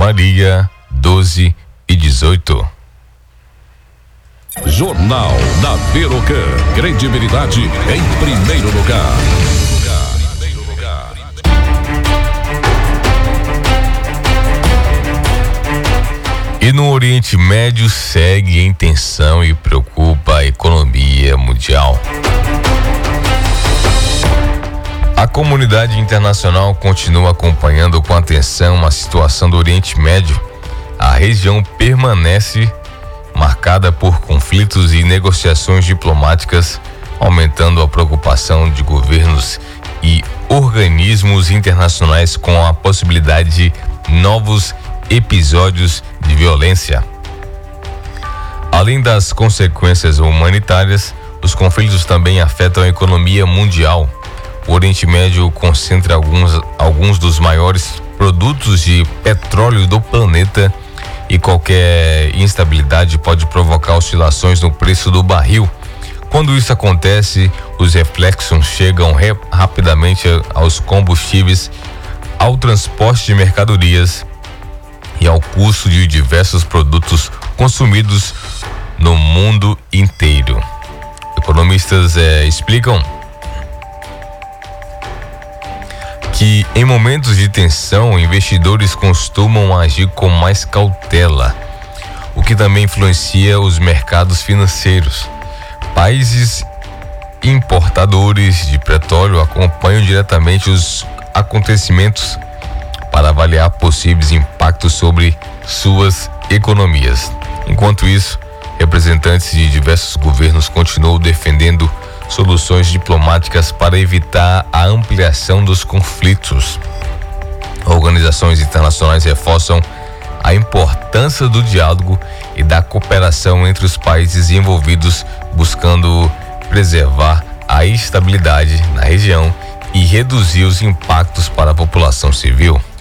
Maria, 12 e 18. Jornal da Verocã. Credibilidade em primeiro lugar. E no Oriente Médio segue em tensão e preocupa a economia mundial. A comunidade internacional continua acompanhando com atenção a situação do Oriente Médio. A região permanece marcada por conflitos e negociações diplomáticas, aumentando a preocupação de governos e organismos internacionais com a possibilidade de novos episódios de violência. Além das consequências humanitárias, os conflitos também afetam a economia mundial. O Oriente Médio concentra alguns dos maiores produtos de petróleo do planeta e qualquer instabilidade pode provocar oscilações no preço do barril. Quando isso acontece, os reflexos chegam rapidamente aos combustíveis, ao transporte de mercadorias e ao custo de diversos produtos consumidos no mundo inteiro. Economistas explicam que em momentos de tensão, investidores costumam agir com mais cautela, o que também influencia os mercados financeiros. Países importadores de petróleo acompanham diretamente os acontecimentos para avaliar possíveis impactos sobre suas economias. Enquanto isso, representantes de diversos governos continuam defendendo soluções diplomáticas para evitar a ampliação dos conflitos. Organizações internacionais reforçam a importância do diálogo e da cooperação entre os países envolvidos, buscando preservar a estabilidade na região e reduzir os impactos para a população civil.